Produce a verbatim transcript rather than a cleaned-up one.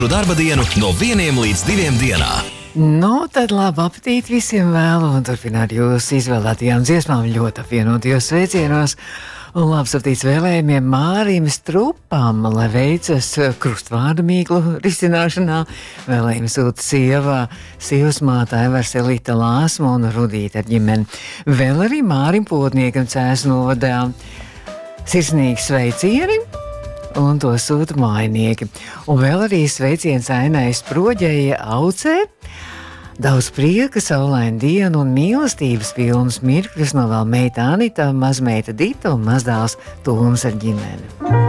Darba dienu no vieniem līdz diviem dienā. Nu, tad labu apetīti visiem vēlu un turpināt jūsu izvēlētajām dziesmām ļoti apvienotajos sveicienos. Un labs aptīts vēlējumiem Mārim Strupam, lai veicas krustvārdu mīklu risināšanā. Vēlējumi sūta sieva, sievas mātā Evers Elita Lāsma un Rudīta ar ģimeni. Vēl arī Mārim Potniekam Cēsu novadā sirsnīgi sveicieni. Un to sūta mājinieki. Un vēl arī sveiciens Ainai Sproģei Aucē. Daudz prieka, saulaina diena un mīlestības pilnas mirkļus novēl meita Anita, mazmeita Dita un mazdēls Toms ar ģimeni.